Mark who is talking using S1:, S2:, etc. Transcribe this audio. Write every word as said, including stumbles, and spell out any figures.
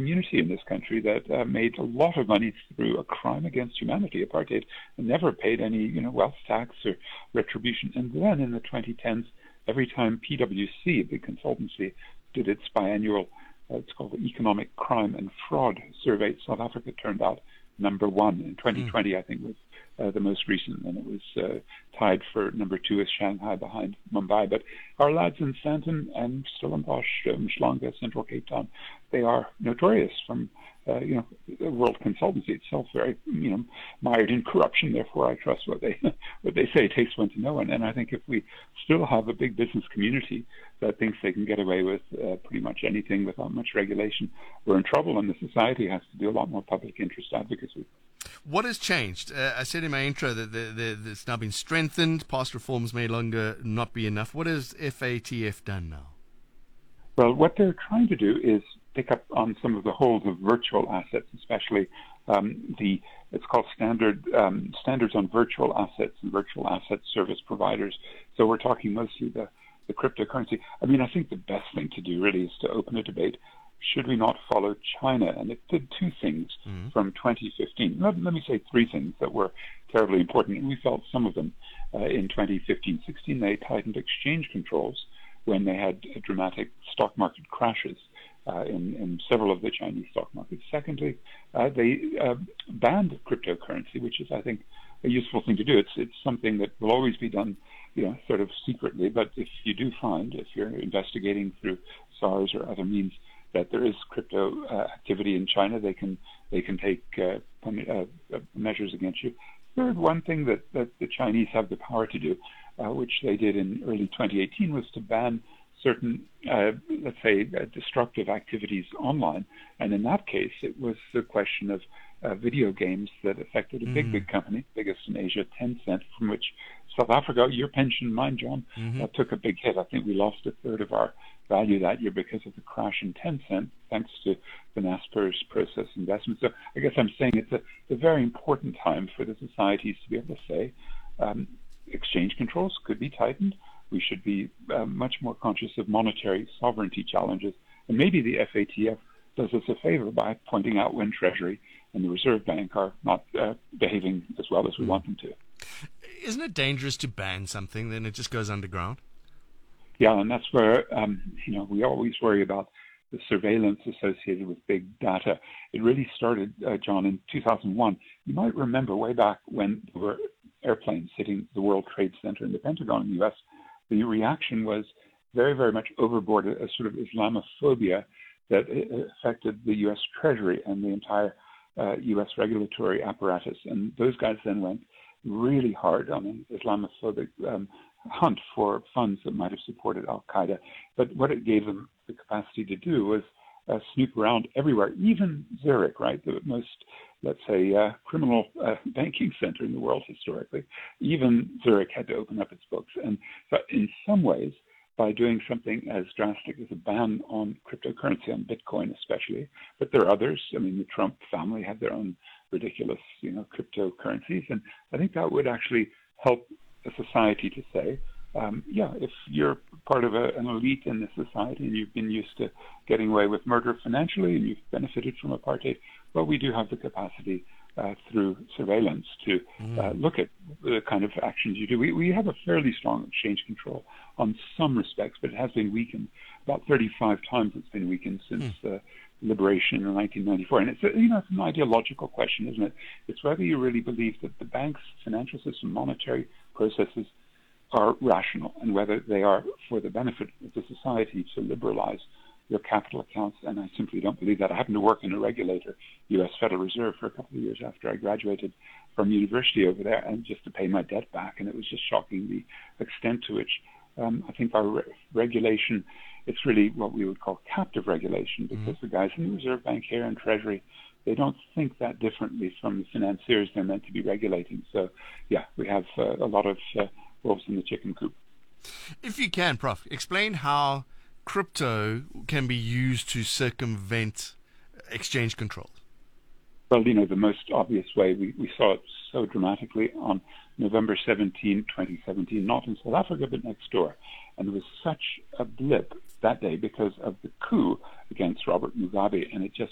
S1: community in this country that uh, made a lot of money through a crime against humanity, apartheid, and never paid any, you know, wealth tax or retribution. And then in the twenty tens, every time P W C, a big consultancy, did its biannual, uh, it's called the Economic Crime and Fraud Survey, South Africa turned out number one. In twenty twenty, mm. I think, was uh, the most recent, and it was uh, tied for number two with Shanghai behind Mumbai. But our lads in Sandton and Stellenbosch, uh, Mhlanga, Central Cape Town, they are notorious from, uh, you know, the World Consultancy itself, very, you know, mired in corruption. Therefore, I trust what they what they say. It takes one to know one. And I think if we still have a big business community that thinks they can get away with uh, pretty much anything without much regulation, we're in trouble, and the society has to do a lot more public interest advocacy.
S2: What has changed? Uh, I said in my intro that the, the, the, it's now been strengthened. Past reforms may longer not be enough. What has F A T F done now?
S1: Well, what they're trying to do is pick up on some of the holes of virtual assets, especially um, the, it's called standard um, standards on virtual assets and virtual asset service providers. So we're talking mostly the, the cryptocurrency. I mean, I think the best thing to do really is to open a debate. Should we not follow China? And it did two things mm-hmm. from twenty fifteen. Let, let me say three things that were terribly important, and we felt some of them uh, in twenty fifteen sixteen. They tightened exchange controls when they had dramatic stock market crashes uh, in, in several of the Chinese stock markets. Secondly, uh, they uh, banned cryptocurrency, which is, I think, a useful thing to do. It's it's something that will always be done, you know, sort of secretly. But if you do find, if you're investigating through SARS or other means, that there is crypto uh, activity in China, they can they can take uh, uh, measures against you. Third, one thing that, that the Chinese have the power to do, uh, which they did in early twenty eighteen, was to ban certain, uh, let's say, uh, destructive activities online. And in that case, it was the question of uh, video games that affected a big, mm. big company, biggest in Asia, Tencent, from which South Africa, your pension, mine, John, mm-hmm. uh, took a big hit. I think we lost a third of our value that year because of the crash in Tencent, thanks to the Naspers process investment. So I guess I'm saying it's a, a very important time for the societies to be able to say um, exchange controls could be tightened. We should be uh, much more conscious of monetary sovereignty challenges. And maybe the F A T F does us a favor by pointing out when Treasury and the Reserve Bank are not uh, behaving as well as we want them to.
S2: Isn't it dangerous to ban something, then it just goes underground?
S1: Yeah, and that's where, um, you know, we always worry about the surveillance associated with big data. It really started, uh, John, in two thousand one. You might remember way back when there were airplanes hitting the World Trade Center in the Pentagon in the U S, the reaction was very, very much overboard, a sort of Islamophobia that affected the U S Treasury and the entire uh, U S regulatory apparatus. And those guys then went really hard on an Islamophobic um, hunt for funds that might have supported Al-Qaeda. But what it gave them the capacity to do was uh, snoop around everywhere, even Zurich, right, the most, let's say, uh, criminal uh, banking center in the world historically. Even Zurich had to open up its books. And so in some ways, by doing something as drastic as a ban on cryptocurrency, on Bitcoin especially, but there are others. I mean, the Trump family have their own ridiculous, you know, cryptocurrencies. And I think that would actually help a society to say, um, yeah, if you're part of a, an elite in this society and you've been used to getting away with murder financially and you've benefited from apartheid, well, we do have the capacity uh, through surveillance to mm. uh, look at the kind of actions you do. We, we have a fairly strong exchange control on some respects, but it has been weakened. About thirty-five times it's been weakened since mm. uh, liberation in nineteen ninety-four. And it's a, you know, it's an ideological question, isn't it? It's whether you really believe that the bank's financial system, monetary processes are rational and whether they are for the benefit of the society to liberalize your capital accounts. And I simply don't believe that. I happened to work in a regulator, U S Federal Reserve, for a couple of years after I graduated from university over there, and just to pay my debt back. And it was just shocking the extent to which um, I think our re- regulation, it's really what we would call captive regulation, because mm-hmm. the guys in the Reserve Bank here and Treasury, they don't think that differently from the financiers they're meant to be regulating. So, yeah, we have uh, a lot of uh, wolves in the chicken coop.
S2: If you can, Professor, explain how crypto can be used to circumvent exchange controls.
S1: Well, you know, the most obvious way, we, we saw it so dramatically on November seventeenth, twenty seventeen, not in South Africa, but next door. And there was such a blip that day because of the coup against Robert Mugabe, and it just